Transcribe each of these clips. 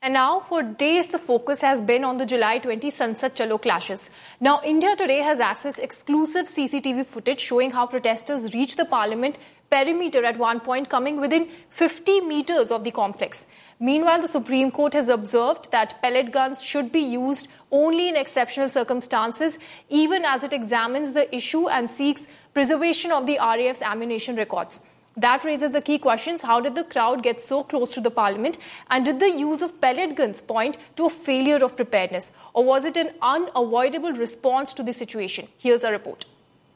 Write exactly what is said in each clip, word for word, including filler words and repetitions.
And now, for days, the focus has been on the July twentieth Sansad Chalo clashes. Now, India Today has accessed exclusive C C T V footage showing how protesters reached the parliament perimeter at one point, coming within fifty meters of the complex. Meanwhile, the Supreme Court has observed that pellet guns should be used only in exceptional circumstances, even as it examines the issue and seeks preservation of the R A F's ammunition records. That raises the key questions. How did the crowd get so close to the parliament? And did the use of pellet guns point to a failure of preparedness? Or was it an unavoidable response to the situation? Here's a report.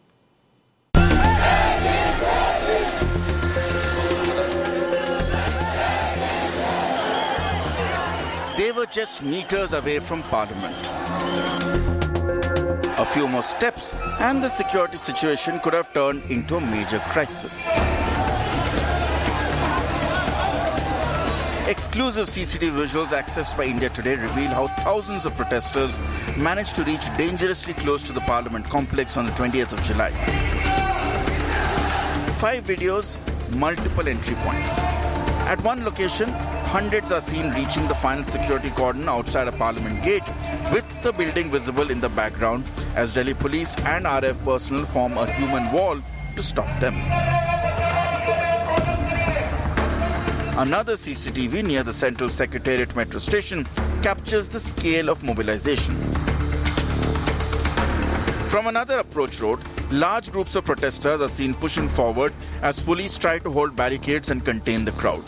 They were just meters away from Parliament. A few more steps and the security situation could have turned into a major crisis. Exclusive C C T V visuals accessed by India Today reveal how thousands of protesters managed to reach dangerously close to the Parliament complex on the twentieth of July. Five videos, multiple entry points. At one location, hundreds are seen reaching the final security cordon outside a Parliament gate, with the building visible in the background as Delhi police and R A F personnel form a human wall to stop them. Another C C T V near the Central Secretariat metro station captures the scale of mobilization. From another approach road, large groups of protesters are seen pushing forward as police try to hold barricades and contain the crowd.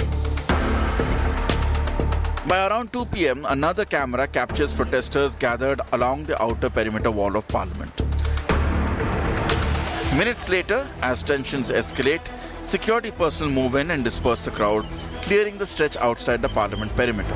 By around two p.m, another camera captures protesters gathered along the outer perimeter wall of Parliament. Minutes later, as tensions escalate, security personnel move in and disperse the crowd, clearing the stretch outside the Parliament perimeter.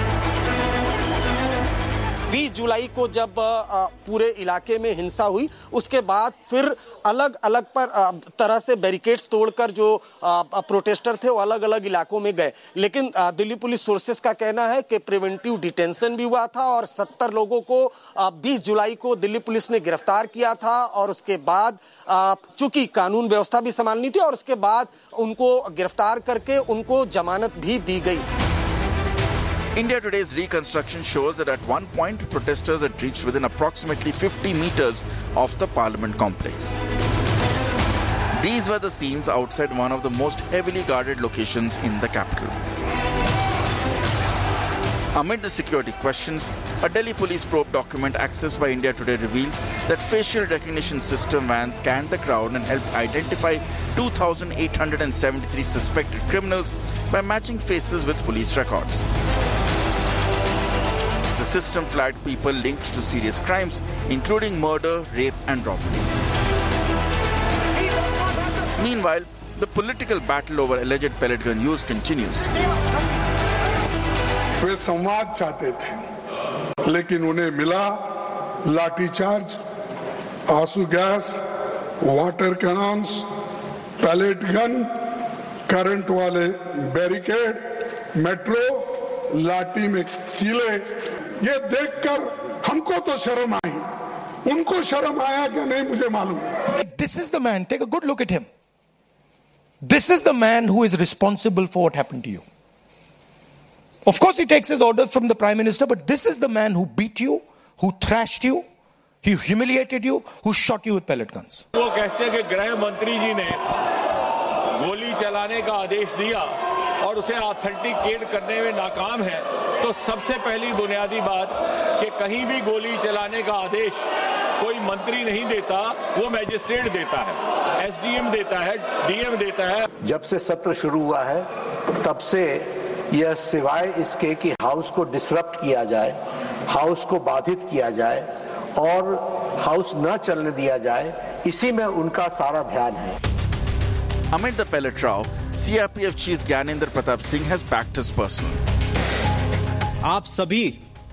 बीस जुलाई को जब पूरे इलाके में हिंसा हुई, उसके बाद फिर अलग अलग पर तरह से बैरिकेड्स तोड़कर जो प्रोटेस्टर थे वो अलग अलग इलाकों में गए. लेकिन दिल्ली पुलिस सोर्सेस का कहना है कि प्रिवेंटिव डिटेंशन भी हुआ था और सत्तर लोगों को बीस जुलाई को दिल्ली पुलिस ने गिरफ्तार किया था और उसके बाद चूंकि कानून व्यवस्था भी संभालनी थी और उसके बाद उनको गिरफ्तार करके उनको जमानत भी दी गई. India Today's reconstruction shows that at one point, protesters had reached within approximately fifty meters of the Parliament complex. These were the scenes outside one of the most heavily guarded locations in the capital. Amid the security questions, a Delhi police probe document accessed by India Today reveals that facial recognition system vans scanned the crowd and helped identify two thousand eight hundred seventy-three suspected criminals by matching faces with police records. The system flagged people linked to serious crimes, including murder, rape and robbery. Meanwhile, the political battle over alleged pellet gun use continues. वे संवाद चाहते थे, लेकिन उन्हें मिला लाठीचार्ज, आंसू gas, water cannons, pellet gun, current वाले barricade, metro, लाठी में कीले. ये देखकर हमको तो शर्म आई, उनको शर्म आया कि नहीं मुझे मालूम नहीं. This is the man, take a good look at him. This is the man who is responsible for what happened to you. Of course he takes his orders from the Prime Minister, but this is the man who beat you, who thrashed you, he humiliated you, who shot you with pellet guns. वो कहते हैं कि गृह मंत्री जी ने गोली चलाने का आदेश दिया और उसे ऑथेंटिकेट करने में नाकाम है, तो सबसे पहली बुनियादी बात कि कहीं भी गोली चलाने का आदेश कोई मंत्री नहीं देता, वो मैजिस्ट्रेट देता है, एसडीएम देता है, डीएम देता है. जब से सत्र शुरू हुआ है, तब से यह सिवाय इसके कि हाउस को डिसरप्ट किया जाए, हाउस को बाधित किया जाए और हाउस न चलने दिया जाए, इसी में उनका सारा ध्यान है. Amid the pellet row, C R P F Chief Gyanendra Pratap Singh has backed his personal. आप सभी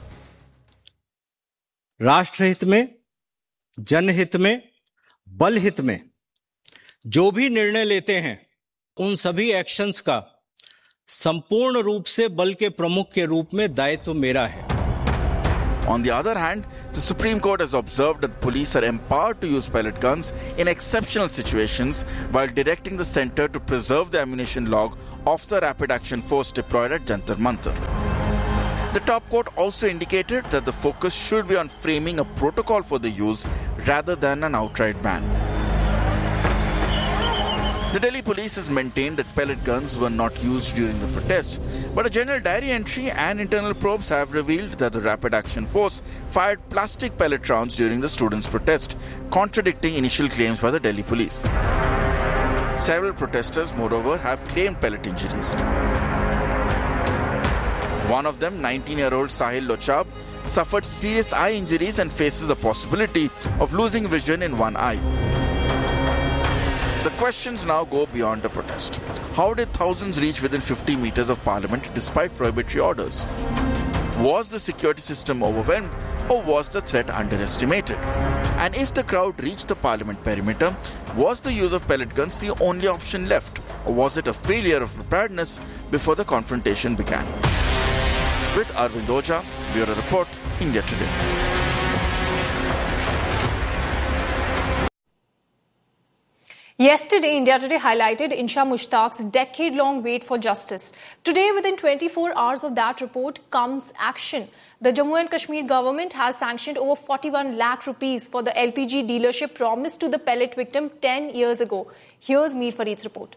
राष्ट्र हित में, जनहित में, बल हित में जो भी निर्णय लेते हैं, उन सभी एक्शंस का संपूर्ण रूप से बल के प्रमुख के रूप में दायित्व मेरा है. On the other hand, the Supreme Court has observed that police are empowered to use pellet guns in exceptional situations while directing the centre to preserve the ammunition log of the Rapid Action Force deployed at Jantar Mantar. The top court also indicated that the focus should be on framing a protocol for the use rather than an outright ban. The Delhi police has maintained that pellet guns were not used during the protest, but a general diary entry and internal probes have revealed that the Rapid Action Force fired plastic pellet rounds during the students' protest, contradicting initial claims by the Delhi police. Several protesters, moreover, have claimed pellet injuries. One of them, nineteen-year-old Sahil Lochab, suffered serious eye injuries and faces the possibility of losing vision in one eye. The questions now go beyond the protest. How did thousands reach within fifty meters of Parliament despite prohibitory orders? Was the security system overwhelmed or was the threat underestimated? And if the crowd reached the Parliament perimeter, was the use of pellet guns the only option left, or was it a failure of preparedness before the confrontation began? With Arvind Oja, Bureau Report, India Today. Yesterday, India Today highlighted Insha Mushtaq's decade-long wait for justice. Today, within twenty-four hours of that report, comes action. The Jammu and Kashmir government has sanctioned over forty-one lakh rupees for the L P G dealership promised to the pellet victim ten years ago. Here's Mir Fareed's report.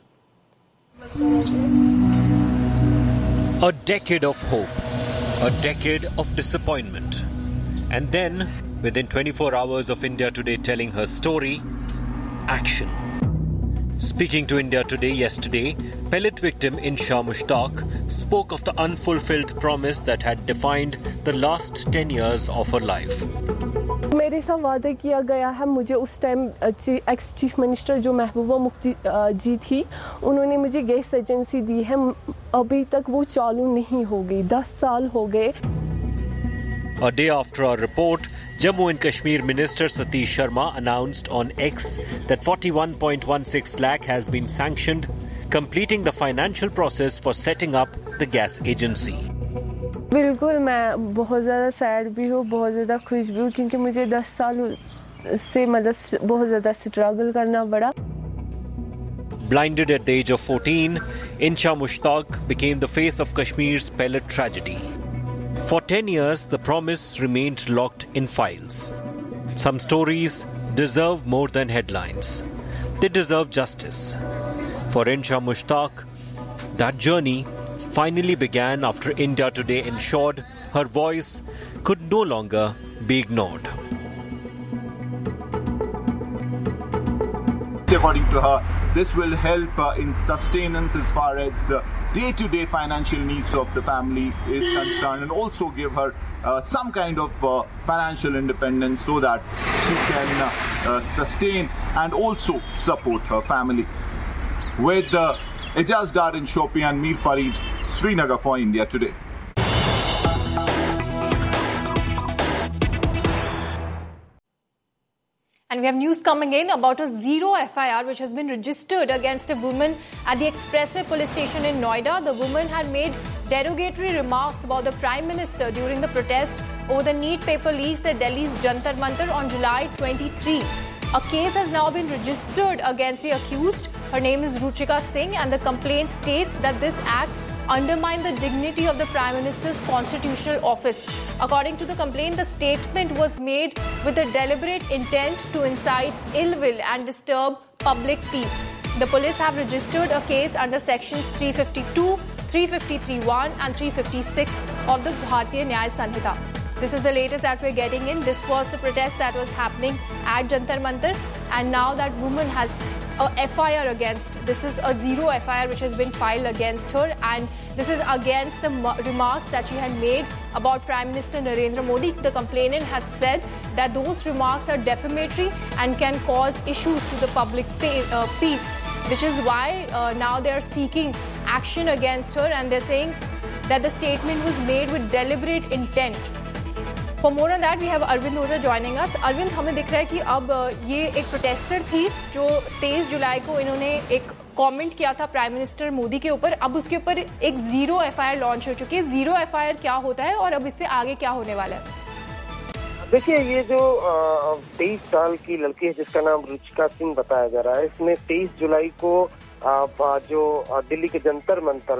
A decade of hope, a decade of disappointment. And then, within twenty-four hours of India Today telling her story, action. Speaking to India Today yesterday, pellet victim Insha Mushtaq spoke of the unfulfilled promise that had defined the last ten years of her life. मेरे साथ वादा किया गया है मुझे उस time ex chief minister जो महबूबा मुफ्ती जी थी उन्होंने मुझे गैस एजेंसी दी है अभी तक वो चालू नहीं हो गई दस साल हो गए. A day after our report, Jammu and Kashmir Minister Satish Sharma announced on X that forty-one point one six lakh has been sanctioned, completing the financial process for setting up the gas agency. बिल्कुल मैं बहुत ज़्यादा sad भी हूँ बहुत ज़्यादा खुश भी हूँ क्योंकि मुझे दस साल से मतलब बहुत ज़्यादा स्ट्रगल करना पड़ा. Blinded at the age of fourteen, Insha Mushtaq became the face of Kashmir's pellet tragedy. For ten years, the promise remained locked in files. Some stories deserve more than headlines. They deserve justice. For Insha Mushtaq, that journey finally began after India Today ensured her voice could no longer be ignored. According to her, this will help uh, in sustenance as far as uh, day-to-day financial needs of the family is concerned, and also give her uh, some kind of uh, financial independence so that she can uh, uh, sustain and also support her family. With uh, Ijaz Dar in Shopian, Mir Fareed, Srinagar for India Today. And we have news coming in about a zero F I R which has been registered against a woman at the Expressway police station in Noida. The woman had made derogatory remarks about the Prime Minister during the protest over the NEET paper leaks at Delhi's Jantar Mantar on July twenty-third. A case has now been registered against the accused. Her name is Ruchika Singh and the complaint states that this act undermined the dignity of the Prime Minister's constitutional office. According to the complaint, the statement was made with a deliberate intent to incite ill will and disturb public peace. The police have registered a case under sections three fifty-two, three fifty-three one and three fifty-six of the Bharatiya Nyaya Sanhita. This is the latest that we're getting in. This was the protest that was happening at Jantar Mantar, and now that woman has a F I R against. This is a zero F I R which has been filed against her, and this is against the remarks that she had made about Prime Minister Narendra Modi. The complainant had said that those remarks are defamatory and can cause issues to the public pay, uh, peace, which is why uh, now they are seeking action against her, and they're saying that the statement was made with deliberate intent. For more on that, we have Arvind Oja joining us. Arvind, हमें दिख रहा है कि अब ये एक protester थी जो तेईस जुलाई को इन्होंने एक कमेंट किया था प्राइम मिनिस्टर मोदी के ऊपर. अब उसके ऊपर एक zero F I R launch हो चुकी है. जीरो एफ आई आर क्या होता है और अब इससे आगे क्या होने वाला है? देखिए, ये जो तेईस साल की लड़की है जिसका नाम रुचिका सिंह बताया जा रहा है, इसने तेईस जुलाई को जो दिल्ली के जंतर मंतर में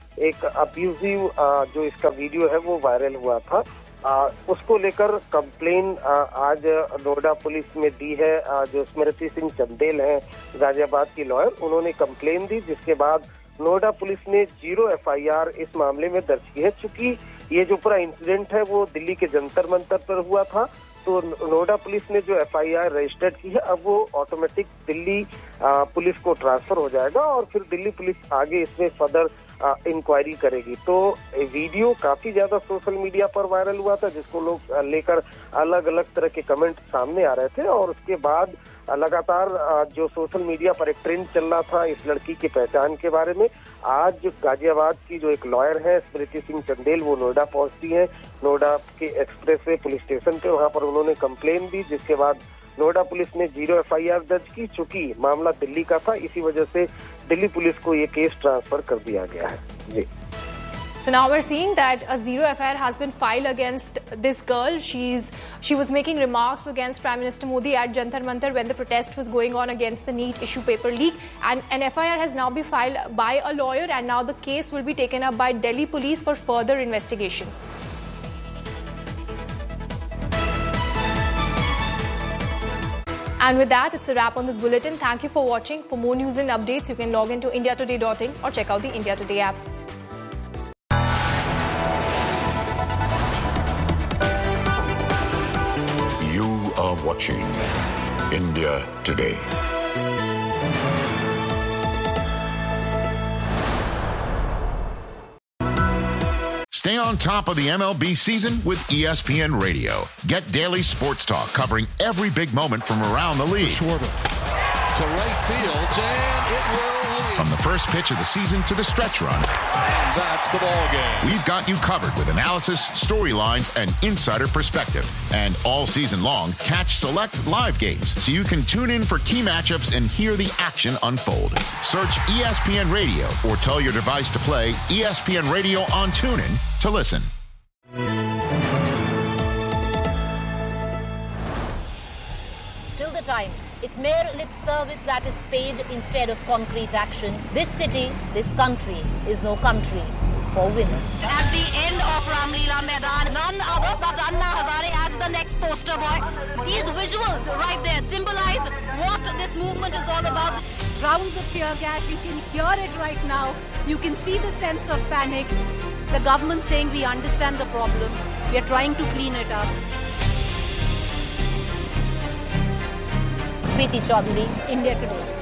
एक अब्यूजिव जो इसका वीडियो है वो वायरल हुआ था, आ, उसको लेकर कंप्लेन आ, आज नोएडा पुलिस में दी है। आ, जो स्मृति सिंह चंदेल हैं गाजियाबाद की लॉयर, उन्होंने कंप्लेन दी, जिसके बाद नोएडा पुलिस ने जीरो एफआईआर इस मामले में दर्ज की है। चूंकि ये जो पूरा इंसिडेंट है वो दिल्ली के जंतर मंतर पर हुआ था, तो नोएडा पुलिस ने जो एफआईआर रजिस्टर्ड की है अब वो ऑटोमेटिक दिल्ली आ, पुलिस को ट्रांसफर हो जाएगा और फिर दिल्ली पुलिस आगे इसमें फर्दर इंक्वायरी करेगी। तो वीडियो काफी ज्यादा सोशल मीडिया पर वायरल हुआ था, जिसको लोग लेकर अलग अलग तरह के कमेंट सामने आ रहे थे और उसके बाद लगातार जो सोशल मीडिया पर एक ट्रेंड चल रहा था इस लड़की की पहचान के बारे में। आज गाजियाबाद की जो एक लॉयर है स्मृति सिंह चंदेल, वो नोएडा पहुंचती है। नोएडा के एक्सप्रेसवे पुलिस स्टेशन पे वहां पर उन्होंने कंप्लेन दी, जिसके बाद नोएडा पुलिस ने जीरो एफआईआर दर्ज की। चूंकि मामला दिल्ली का था, इसी वजह से दिल्ली पुलिस को ये केस ट्रांसफर कर दिया गया है। जी। So now we're seeing that a zero F I R has been filed against this girl. She's she was making remarks against Prime Minister Modi at Jantar Mantar when the protest was going on against the NEET issue paper leak, and an F I R has now been filed by a lawyer, and now the case will be taken up by Delhi police for further investigation. And with that, it's a wrap on this bulletin. Thank you for watching. For more news and updates, you can log into india today dot in or check out the India Today app. You are watching India Today. Stay on top of the M L B season with E S P N Radio. Get daily sports talk covering every big moment from around the league. Schwarber to right field, and it will lead. From the first pitch of the season to the stretch run. And that's the ball game. We've got you covered with analysis, storylines, and insider perspective. And all season long, catch select live games so you can tune in for key matchups and hear the action unfold. Search E S P N Radio or tell your device to play E S P N Radio on TuneIn to listen. Till the time it's mere lip service that is paid instead of concrete action, this city, this country is no country for women. At the end of Ramleela Maidan, none other but Anna Hazare as the next poster boy. These visuals right there symbolize what this movement is all about. Rounds of tear gas, you can hear it right now. You can see the sense of panic. The government saying we understand the problem. We are trying to clean it up. Preeti Chaudhary, India Today.